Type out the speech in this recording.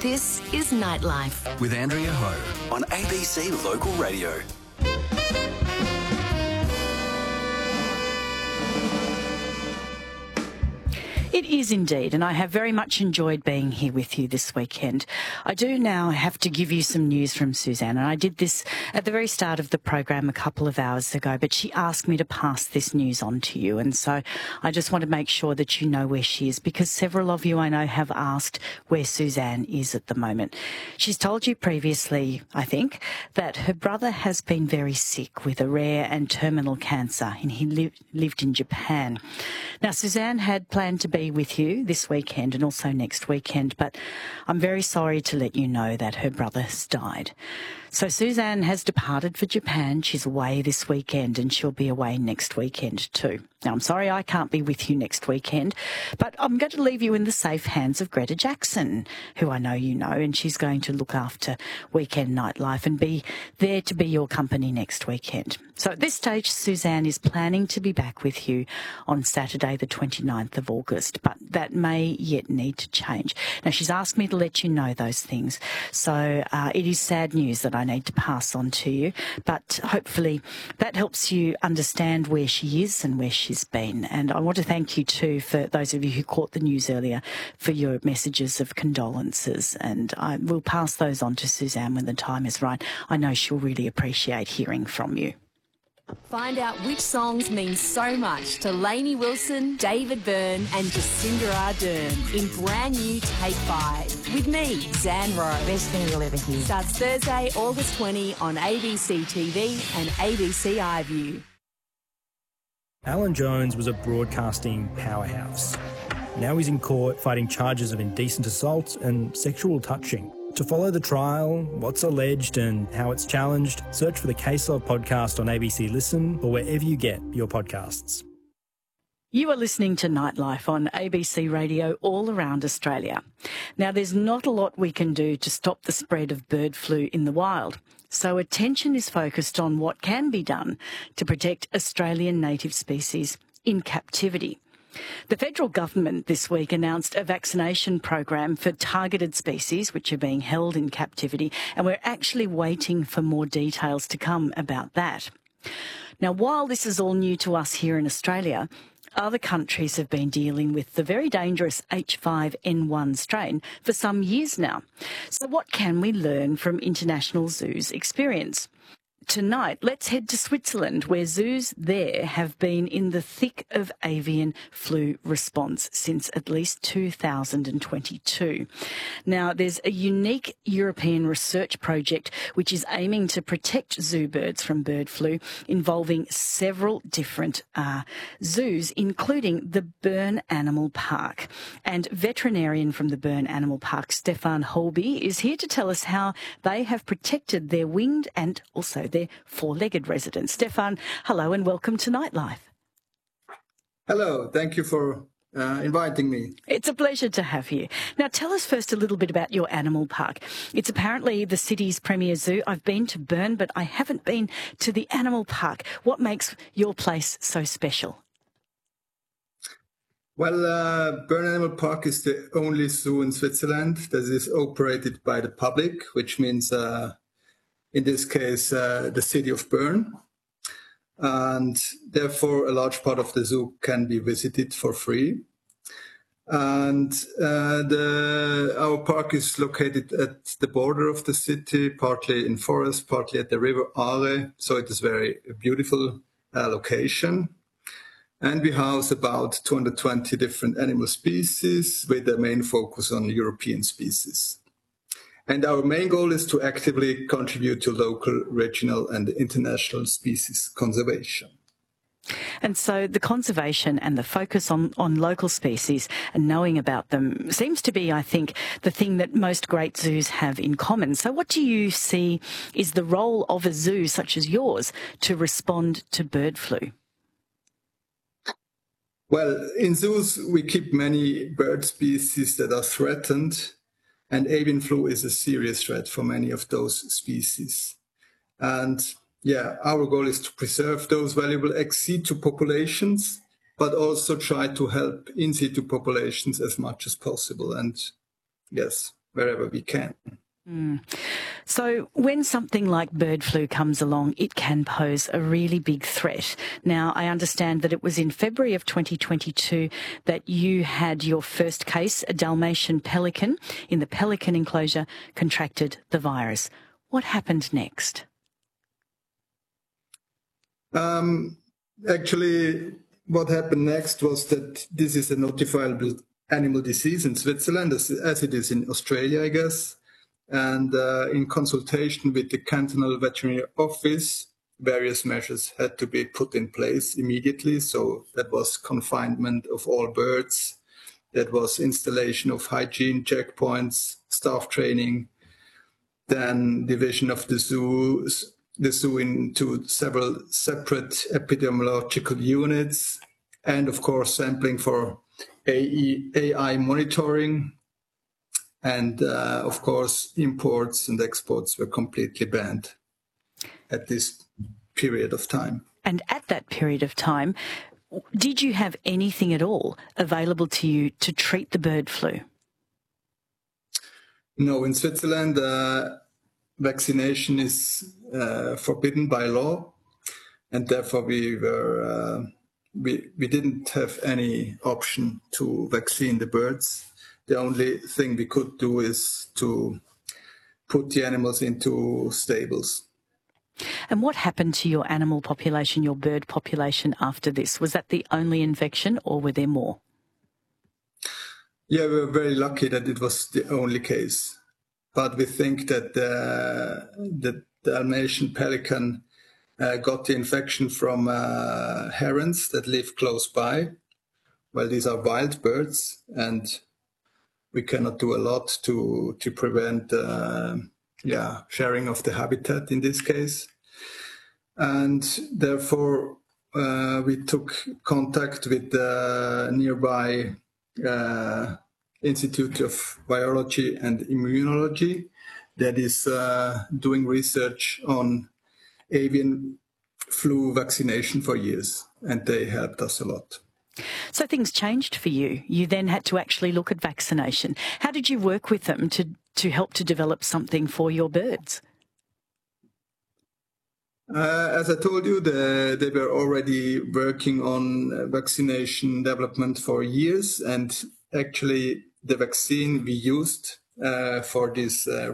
This is Nightlife with Andrea Ho on ABC Local Radio. It is indeed, and I have very much enjoyed being here with you this weekend. I do now have to give you some news from Suzanne, and I did this at the very start of the program a couple of hours ago, but she asked me to pass this news on to you, and so I just want to make sure that you know where she is, because several of you I know have asked where Suzanne is at the moment. She's told you previously, I think, that her brother has been very sick with a rare and terminal cancer, and he lived in Japan. Now, Suzanne had planned to be with you this weekend and also next weekend, but I'm very sorry to let you know that her brother has died. So Suzanne has departed for Japan. She's away this weekend and she'll be away next weekend too. Now, I'm sorry I can't be with you next weekend, but I'm going to leave you in the safe hands of Greta Jackson, who I know you know, and she's going to look after Weekend Nightlife and be there to be your company next weekend. So at this stage, Suzanne is planning to be back with you on Saturday, the 29th of August, but that may yet need to change. Now, she's asked me to let you know those things. So it is sad news that I need to pass on to you, but hopefully that helps you understand where she is and where she's been. And I want to thank you too, for those of you who caught the news earlier, for your messages of condolences. And I will pass those on to Suzanne when the time is right. I know she'll really appreciate hearing from you. Find out which songs mean so much to Lainey Wilson, David Byrne and Jacinda Ardern in brand new Take 5 with me, Zan Rowe. Best thing you'll ever hear. Starts Thursday, August 20 on ABC TV and ABC iView. Alan Jones was a broadcasting powerhouse. Now he's in court fighting charges of indecent assault and sexual touching. To follow the trial, what's alleged and how it's challenged, search for the Case Law podcast on ABC Listen or wherever you get your podcasts. You are listening to Nightlife on ABC Radio all around Australia. Now, there's not a lot we can do to stop the spread of bird flu in the wild, so attention is focused on what can be done to protect Australian native species in captivity. The federal government this week announced a vaccination program for targeted species which are being held in captivity, and we're actually waiting for more details to come about that. Now, while this is all new to us here in Australia, other countries have been dealing with the very dangerous H5N1 strain for some years now. So what can we learn from international zoos' experience? Tonight, let's head to Switzerland, where zoos there have been in the thick of avian flu response since at least 2022. Now, there's a unique European research project which is aiming to protect zoo birds from bird flu, involving several different zoos, including the Bern Animal Park. And veterinarian from the Bern Animal Park, Stefan Holby, is here to tell us how they have protected their winged and also their four-legged residents. Stefan, hello and welcome to Nightlife. Hello, thank you for inviting me. It's a pleasure to have you. Now, tell us first a little bit about your animal park. It's apparently the city's premier zoo. I've been to Bern, but I haven't been to the animal park. What makes your place so special? Well, Bern Animal Park is the only zoo in Switzerland that is operated by the public, which means in this case, the city of Bern. And therefore, a large part of the zoo can be visited for free. And our park is located at the border of the city, partly in forest, partly at the river Aare. So it is a very beautiful location. And we house about 220 different animal species with a main focus on European species. And our main goal is to actively contribute to local, regional and international species conservation. And so the conservation and the focus on local species and knowing about them seems to be, I think, the thing that most great zoos have in common. So what do you see is the role of a zoo such as yours to respond to bird flu? Well, in zoos, we keep many bird species that are threatened. And avian flu is a serious threat for many of those species. And our goal is to preserve those valuable ex situ populations, but also try to help in situ populations as much as possible. And yes, wherever we can. So when something like bird flu comes along, it can pose a really big threat. Now, I understand that it was in February of 2022 that you had your first case, a Dalmatian pelican in the pelican enclosure, contracted the virus. What happened next? Actually, what happened next was that this is a notifiable animal disease in Switzerland, as it is in Australia, I guess. And in consultation with the cantonal veterinary office, various measures had to be put in place immediately. So that was confinement of all birds, that was installation of hygiene checkpoints, staff training, then division of the zoo into several separate epidemiological units, and of course sampling for AI monitoring. And of course, imports and exports were completely banned at this period of time. And at that period of time, did you have anything at all available to you to treat the bird flu? No, in Switzerland, vaccination is forbidden by law, and therefore we didn't have any option to vaccine the birds. The only thing we could do is to put the animals into stables. And what happened to your animal population, your bird population after this? Was that the only infection or were there more? Yeah, we were very lucky that it was the only case. But we think that the Dalmatian pelican got the infection from herons that live close by. Well, these are wild birds, and we cannot do a lot to prevent sharing of the habitat in this case. And therefore, we took contact with the nearby Institute of Virology and Immunology that is doing research on avian flu vaccination for years, and they helped us a lot. So things changed for you. You then had to actually look at vaccination. How did you work with them to help to develop something for your birds? As I told you, they were already working on vaccination development for years, and actually the vaccine we used for this